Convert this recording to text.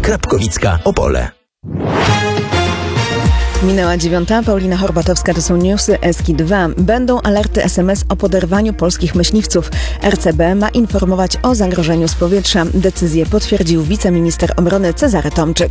Krapkowicka, Opole. Minęła 9. Paulina Horbatowska, to są newsy Eski 2. Będą alerty SMS o poderwaniu polskich myśliwców. RCB ma informować o zagrożeniu z powietrza. Decyzję potwierdził wiceminister obrony Cezary Tomczyk.